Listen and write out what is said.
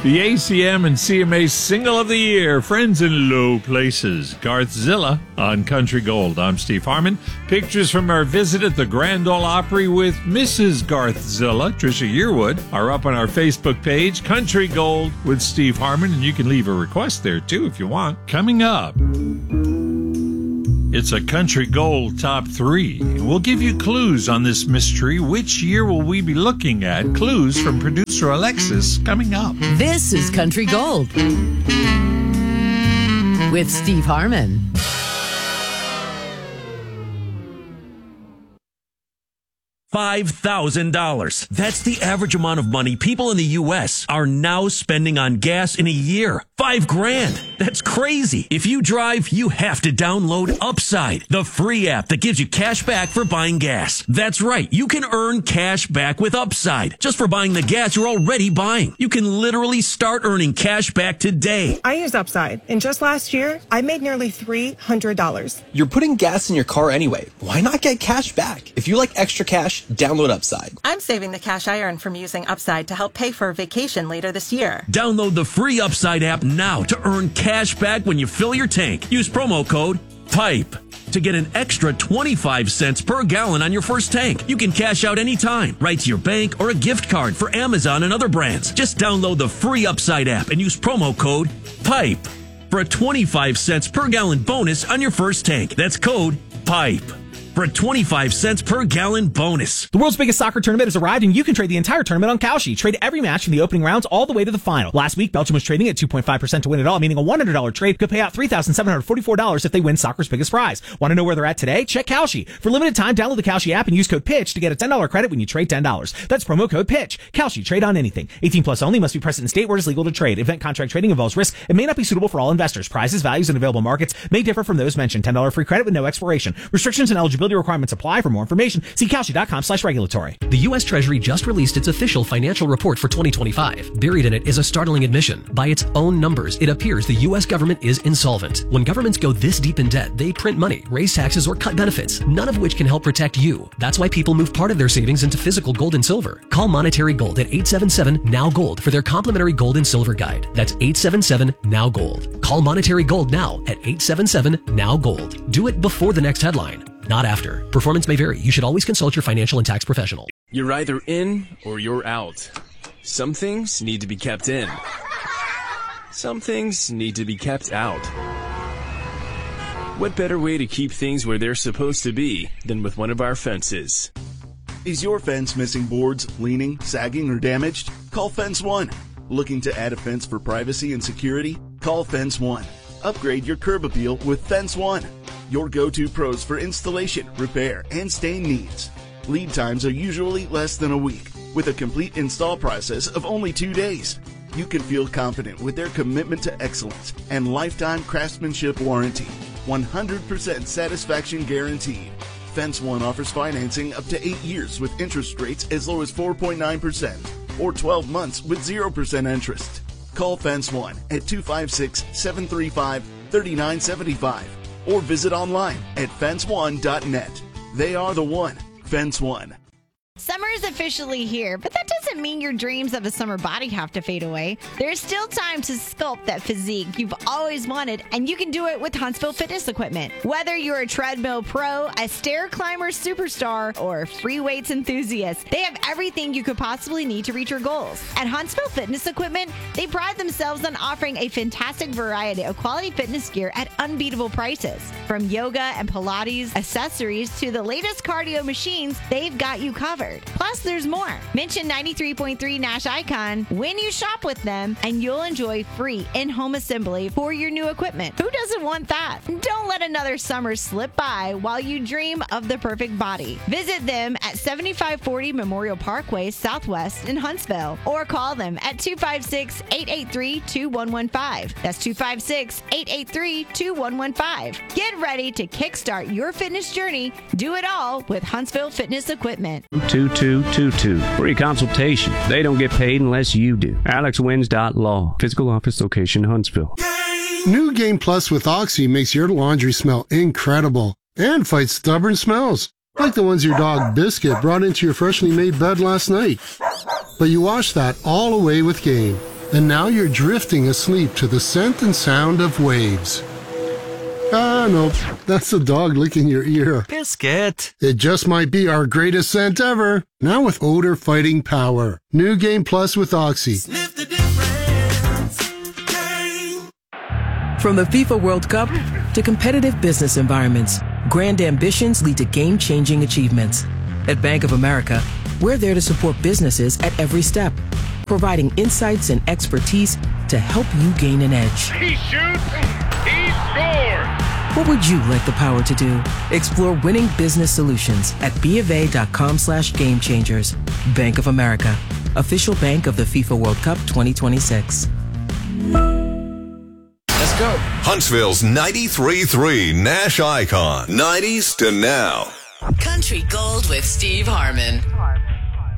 The ACM and CMA Single of the Year, Friends in Low Places, Garthzilla on Country Gold. I'm Steve Harmon. Pictures from our visit at the Grand Ole Opry with Mrs. Garthzilla, Trisha Yearwood, are up on our Facebook page, Country Gold with Steve Harmon, and you can leave a request there too if you want. Coming up, it's a Country Gold Top 3. We'll give you clues on this mystery. Which year will we be looking at? Clues from producer Alexis coming up. This is Country Gold with Steve Harmon. $5,000. That's the average amount of money people in the U.S. are now spending on gas in a year. $5,000. That's crazy. If you drive, you have to download Upside, the free app that gives you cash back for buying gas. That's right. You can earn cash back with Upside just for buying the gas you're already buying. You can literally start earning cash back today. I use Upside, and just last year, I made nearly $300. You're putting gas in your car anyway. Why not get cash back? If you like extra cash, download Upside. I'm saving the cash I earn from using Upside to help pay for a vacation later this year. Download the free Upside app now to earn cash back when you fill your tank. Use promo code PIPE to get an extra 25 cents per gallon on your first tank. You can cash out anytime, right to your bank or a gift card for Amazon and other brands. Just download the free Upside app and use promo code PIPE for a 25 cents per gallon bonus on your first tank. That's code PIPE for a 25 cents per gallon bonus. The world's biggest soccer tournament has arrived, and you can trade the entire tournament on Kalshi. Trade every match from the opening rounds all the way to the final. Last week, Belgium was trading at 2.5% to win it all, meaning a $100 trade could pay out $3,744 if they win soccer's biggest prize. Want to know where they're at today? Check Kalshi. For limited time, download the Kalshi app and use code PITCH to get a $10 credit when you trade $10. That's promo code PITCH. Kalshi. Trade on anything. 18 plus only. Must be present in state where it is legal to trade. Event contract trading involves risk and may not be suitable for all investors. Prizes, values, and available markets may differ from those mentioned. $10 free credit with no expiration. Restrictions and eligibility requirements apply. For more information, see Kalshi.com/regulatory. The U.S. Treasury just released its official financial report for 2025. Buried in it is a startling admission. By its own numbers, it appears the U.S. government is insolvent. When governments go this deep in debt, they print money, raise taxes, or cut benefits, none of which can help protect you. That's why people move part of their savings into physical gold and silver. Call Monetary Gold at 877-NOW-GOLD for their complimentary gold and silver guide. That's 877-NOW-GOLD. Call Monetary Gold now at 877-NOW-GOLD. Do it before the next headline, not after. Performance may vary. You should always consult your financial and tax professional. You're either in or you're out. Some things need to be kept in. Some things need to be kept out. What better way to keep things where they're supposed to be than with one of our fences? Is your fence missing boards, leaning, sagging, or damaged? Call Fence One. Looking to add a fence for privacy and security? Call Fence One. Upgrade your curb appeal with Fence One. Your go-to pros for installation, repair, and stain needs. Lead times are usually less than a week, with a complete install process of only 2 days. You can feel confident with their commitment to excellence and lifetime craftsmanship warranty. 100% satisfaction guaranteed. Fence One offers financing up to 8 years with interest rates as low as 4.9% or 12 months with 0% interest. Call Fence One at 256-735-3975 or visit online at fenceone.net. They are the one. Fence One. Summer is officially here, but that doesn't mean your dreams of a summer body have to fade away. There's still time to sculpt that physique you've always wanted, and you can do it with Huntsville Fitness Equipment. Whether you're a treadmill pro, a stair climber superstar, or free weights enthusiast, they have everything you could possibly need to reach your goals. At Huntsville Fitness Equipment, they pride themselves on offering a fantastic variety of quality fitness gear at unbeatable prices. From yoga and Pilates accessories to the latest cardio machines, they've got you covered. Plus, there's more. Mention 93.3 Nash Icon when you shop with them, and you'll enjoy free in-home assembly for your new equipment. Who doesn't want that? Don't let another summer slip by while you dream of the perfect body. Visit them at 7540 Memorial Parkway Southwest in Huntsville, or call them at 256-883-2115. That's 256-883-2115. Get ready to kickstart your fitness journey. Do it all with Huntsville Fitness Equipment. 2222 for your consultation. They don't get paid unless you do. AlexWins.law. Physical office location, Huntsville. New Game Plus with Oxy makes your laundry smell incredible and fights stubborn smells, like the ones your dog Biscuit brought into your freshly made bed last night. But you wash that all away with Game. And now you're drifting asleep to the scent and sound of waves. Ah, no, that's the dog licking your ear. Biscuit. It just might be our greatest scent ever. Now with odor fighting power. New Game Plus with Oxy. Sniff the difference. Game. From the FIFA World Cup to competitive business environments, grand ambitions lead to game-changing achievements. At Bank of America, we're there to support businesses at every step, providing insights and expertise to help you gain an edge. He shoots, he scores! What would you like the power to do? Explore winning business solutions at BofA.com/gamechangers. Bank of America, official bank of the FIFA World Cup 2026. Let's go. Huntsville's 93.3 Nash Icon. 90s to now. Country Gold with Steve Harmon.